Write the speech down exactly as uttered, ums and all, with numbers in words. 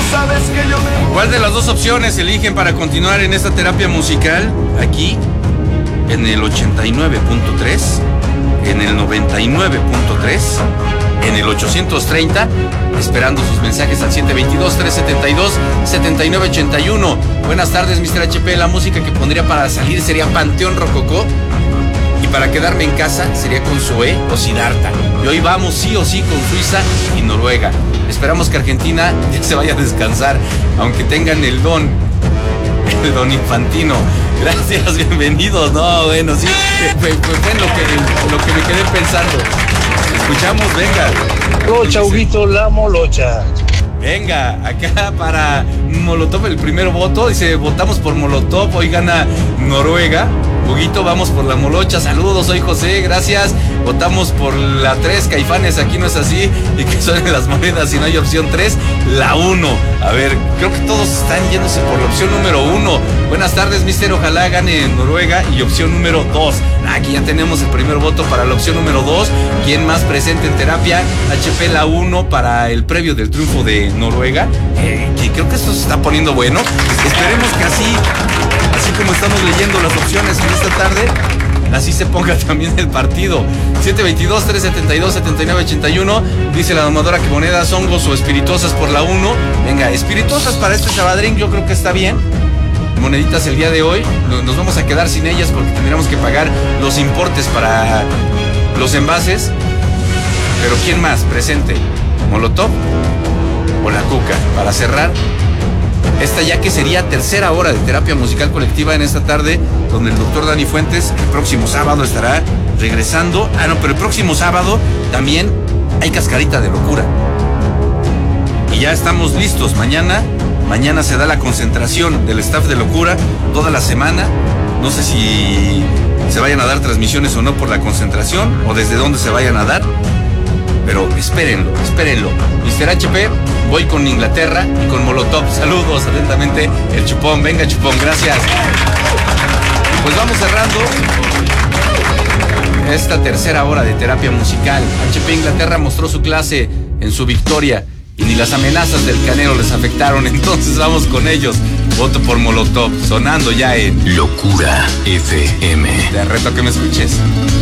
¿Cuál de las dos opciones eligen para continuar en esta terapia musical? Aquí, en el ochenta y nueve punto tres, en el noventa y nueve punto tres, en el ochocientos treinta, esperando sus mensajes al siete dos dos, tres siete dos, siete nueve ocho uno. Buenas tardes, mister H P. La música que pondría para salir sería Panteón Rococó. Y para quedarme en casa sería Consué o Siddhartha. Y hoy vamos sí o sí con Suiza y Noruega. Esperamos que Argentina ya se vaya a descansar, aunque tengan el don, el don infantino. Gracias, bienvenidos. No, bueno, sí, fue, fue, fue lo, que, lo que me quedé pensando. Escuchamos, venga. Locha, Huguito, la molocha. Venga, acá para Molotov el primer voto. Dice, votamos por Molotov, hoy gana Noruega. Huguito, vamos por la molocha. Saludos, soy José, gracias. Votamos por la tres, Caifanes, aquí no es así. Y que suenen las monedas, si no hay opción tres, la uno. A ver, creo que todos están yéndose por la opción número uno. Buenas tardes, mister, ojalá gane Noruega. Y opción número dos. Aquí ya tenemos el primer voto para la opción número dos. ¿Quién más presente en terapia? H P la uno para el previo del triunfo de Noruega. Eh, que creo que esto se está poniendo bueno. Esperemos que así, así como estamos leyendo las opciones en esta tarde, así se ponga también el partido. siete dos dos, tres siete dos, siete nueve ocho uno. Dice la domadora que monedas, hongos o espirituosas por la uno. Venga, espirituosas para este sabadrín, yo creo que está bien. Moneditas el día de hoy, nos vamos a quedar sin ellas porque tendríamos que pagar los importes para los envases. Pero ¿quién más presente? ¿Molotov o la Cuca? Para cerrar esta, ya que sería tercera hora de terapia musical colectiva en esta tarde, donde el doctor Dani Fuentes el próximo sábado estará regresando. Ah, no, pero el próximo sábado también hay cascarita de locura. Y ya estamos listos. Mañana, mañana se da la concentración del staff de locura toda la semana. No sé si se vayan a dar transmisiones o no por la concentración, o desde dónde se vayan a dar. Pero espérenlo, espérenlo. mister H P, voy con Inglaterra y con Molotov. Saludos atentamente, el Chupón. Venga, Chupón, gracias. Pues vamos cerrando esta tercera hora de terapia musical. H P Inglaterra mostró su clase en su victoria y ni las amenazas del Canelo les afectaron. Entonces vamos con ellos. Voto por Molotov, sonando ya en Locura F M. Te reto a que me escuches.